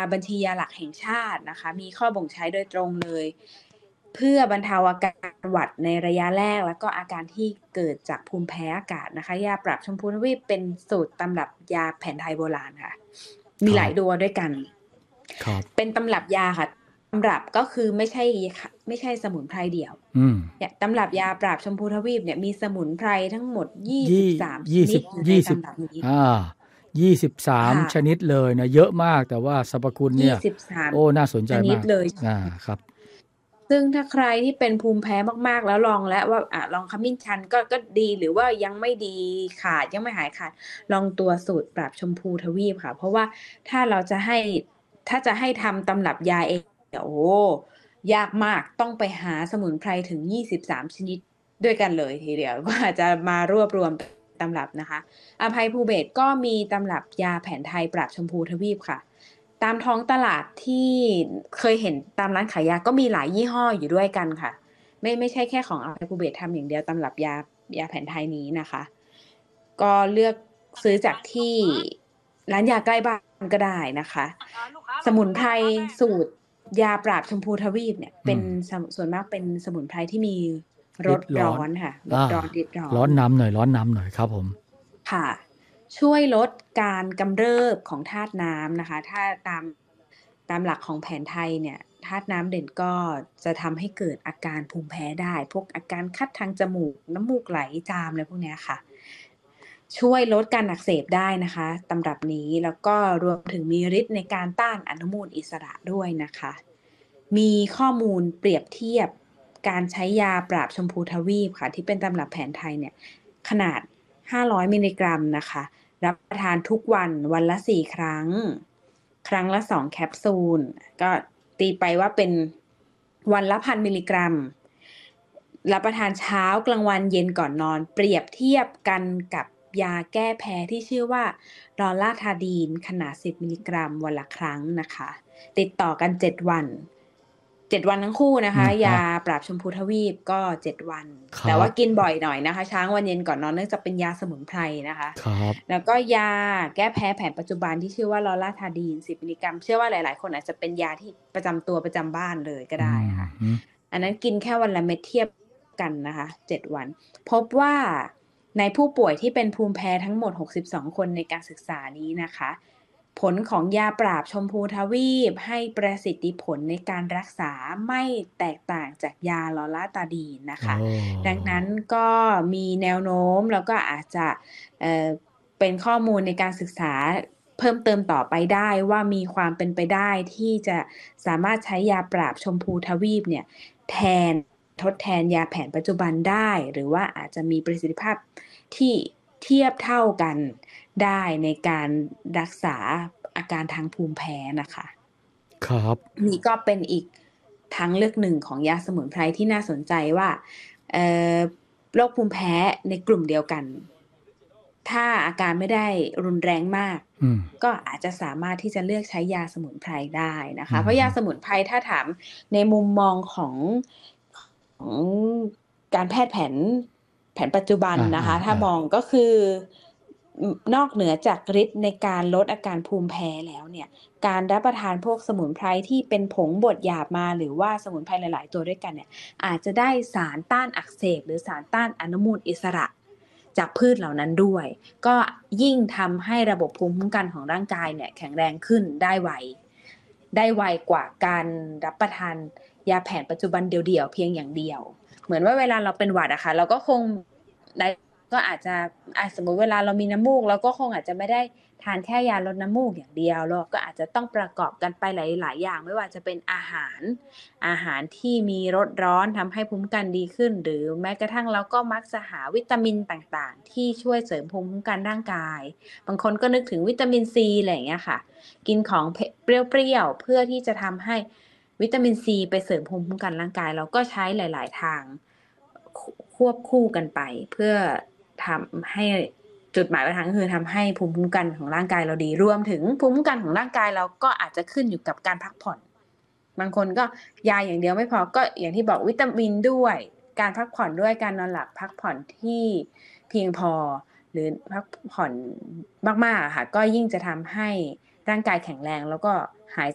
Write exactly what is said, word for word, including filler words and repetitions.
บัญชียาหลักแห่งชาตินะคะมีข้อบ่งใช้โดยตรงเลยเพื่อบรรเทาอาการหวัดในระยะแรกแล้วก็อาการที่เกิดจากภูมิแพ้อากาศนะคะยาปรับชมพูทวีปเป็นสูตรตำรับยาแผนไทยโบราณค่ะมีหลายตัวด้วยกันเป็นตำรับยาค่ะตำรับก็คือไม่ใช่ไม่ใช่สมุนไพรเดี่ยวเนี่ยตำรับยาปราบชมพูทวีปเนี่ยมีสมุนไพรทั้งหมดยี่สิบสามชนิดอยู่ในตำรับนี้อ่ายี่สิบสามชนิดเลยนะเยอะมากแต่ว่าสรรพคุณเนี่ยโอ้น่าสนใจมากเลยอ่าครับซึ่งถ้าใครที่เป็นภูมิแพ้มากๆแล้วลองแล้วว่าอ่ะลองขมิ้นชันก็ก็ดีหรือว่ายังไม่ดีขาดยังไม่หายขาดลองตัวสูตรปราบชมพูทวีปค่ะเพราะว่าถ้าเราจะให้ถ้าจะให้ทำตำรับยาเองโอ้ยากมากต้องไปหาสมุนไพรถึงยี่สิบสามชนิดด้วยกันเลยทีเดียวก็อาจจะมารวบรวมตำรับนะคะอภัยภูเบศรก็มีตำรับยาแผนไทยปราบชมพูทวีปค่ะตามท้องตลาดที่เคยเห็นตามร้านขายยาก็มีหลายยี่ห้ออยู่ด้วยกันค่ะไม่ไม่ใช่แค่ของอภัยภูเบศรทำอย่างเดียวตำรับยายาแผนไทยนี้นะคะก็เลือกซื้อจากที่ร้านยาใกล้บ้านก็ได้นะคะสมุนไพรสูตรยาปราบชมพูทวีปเนี่ยเป็นส่วนมากเป็นสมุนไพรที่มีรสร้อนค่ะรสร้อนดิดร้อนร้อนน้ำหน่อยร้อนน้ำหน่อยครับผมค่ะช่วยลดการกำเริบของธาตุน้ำนะคะถ้าตามตามหลักของแผนไทยเนี่ยธาตุน้ำเด่นก็จะทำให้เกิดอาการภูมิแพ้ได้พวกอาการคัดทางจมูกน้ำมูกไหลจามอะไรพวกนี้ค่ะช่วยลดการอักเสบได้นะคะตำรับนี้แล้วก็รวมถึงมีฤทธิ์ในการต้านอนุมูลอิสระด้วยนะคะมีข้อมูลเปรียบเทียบการใช้ยาปราบชมพูทวีปค่ะที่เป็นตำรับแผนไทยเนี่ยขนาดห้าร้อยมิลลิกรัมนะคะรับประทานทุกวันวันละสี่ครั้งครั้งละสองแคปซูลก็ตีไปว่าเป็นวันละพันมิลลิกรัมรับประทานเช้ากลางวันเย็นก่อนนอนเปรียบเทียบกันกับยาแก้แพ้ที่ชื่อว่าลอราทาดีนขนาดสิบมิลลิกรัมวันละครั้งนะคะติดต่อกันเจ็ดวันเจ็ดวันทั้งคู่นะคะยาปราบชมพูทวีปก็เจ็ดวันแต่ว่ากินบ่อยหน่อยนะคะเช้าวันเย็นก่อนนอนเนื่องจากเป็นยาสมุนไพรนะคะแล้วก็ยาแก้แพ้แผนปัจจุบันที่ชื่อว่าลอราทาดีนสิบมิลลิกรัมเชื่อว่าหลายๆคนอาจจะเป็นยาที่ประจำตัวประจำบ้านเลยก็ได้ค่ะอันนั้นกินแค่วันละเม็ดเทียบกันนะคะเจ็ดวันพบว่าในผู้ป่วยที่เป็นภูมิแพ้ทั้งหมดหกสิบสองคนในการศึกษานี้นะคะผลของยาปราบชมพูทวีปให้ประสิทธิผลในการรักษาไม่แตกต่างจากยาลอราตาดีนนะคะ oh. ดังนั้นก็มีแนวโน้มแล้วก็อาจจะเอ่อเป็นข้อมูลในการศึกษาเพิ่มเติมต่อไปได้ว่ามีความเป็นไปได้ที่จะสามารถใช้ยาปราบชมพูทวีปเนี่ยแทนทดแทนยาแผนปัจจุบันได้หรือว่าอาจจะมีประสิทธิภาพที่เทียบเท่ากันได้ในการรักษาอาการทางภูมิแพ้นะคะครับนี่ก็เป็นอีกทางเลือกหนึ่งของยาสมุนไพรที่น่าสนใจว่าเอ่อโรคภูมิแพ้ในกลุ่มเดียวกันถ้าอาการไม่ได้รุนแรงมากก็อาจจะสามารถที่จะเลือกใช้ยาสมุนไพรได้นะคะเพราะยาสมุนไพรถ้าถามในมุมมองของของการแพทย์แผนแผนปัจจุบันนะคะถ้ามองก็คือนอกเหนือจากฤทธิ์ในการลดอาการภูมิแพ้แล้วเนี่ยการรับประทานพวกสมุนไพรที่เป็นผงบดหยาบมาหรือว่าสมุนไพรหลายๆตัวด้วยกันเนี่ยอาจจะได้สารต้านอักเสบหรือสารต้านอนุมูลอิสระจากพืชเหล่านั้นด้วยก็ยิ่งทำให้ระบบภูมิคุ้มกันของร่างกายเนี่ยแข็งแรงขึ้นได้ไวได้ไวกว่าการรับประทานยาแผนปัจจุบันเดี่ยวๆเพียงอย่างเดียวเหมือนว่าเวลาเราเป็นหวัดอะค่ะเราก็คงได้ก็อาจจะสมมติเวลาเรามีน้ำมูกเราก็คงอาจจะไม่ได้ทานแค่ยาลดน้ำมูกอย่างเดียวเราก็อาจจะต้องประกอบกันไปหลายๆอย่างไม่ว่าจะเป็นอาหารอาหารที่มีรสร้อนทำให้ภูมิคุ้มกันดีขึ้นหรือแม้กระทั่งเราก็มักจะหาวิตามินต่างๆที่ช่วยเสริมภูมิคุ้มกันร่างกายบางคนก็นึกถึงวิตามินซีอะไรอย่างเงี้ยค่ะกินของเปรี้ยวๆเพื่อที่จะทำให้วิตามินซีไปเสริมภูมิคุ้มกันร่างกายเราก็ใช้หลายๆทางควบคู่กันไปเพื่อทำให้จุดหมายปลายทางคือทำให้ภูมิคุ้มกันของร่างกายเราดีรวมถึงภูมิคุ้มกันของร่างกายเราก็อาจจะขึ้นอยู่กับการพักผ่อนบางคนก็ยาอย่างเดียวไม่พอก็อย่างที่บอกวิตามินด้วยการพักผ่อนด้วยการนอนหลับพักผ่อนที่เพียงพอหรือพักผ่อนมากๆค่ะก็ยิ่งจะทำให้ร่างกายแข็งแรงแล้วก็หาย